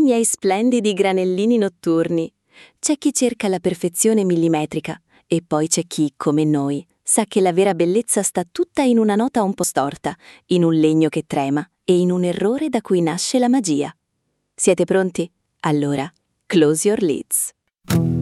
miei splendidi granellini notturni. C'è chi cerca la perfezione millimetrica e poi c'è chi, come noi, sa che la vera bellezza sta tutta in una nota un po' storta, in un legno che trema e in un errore da cui nasce la magia. Siete pronti? Allora, close your lids.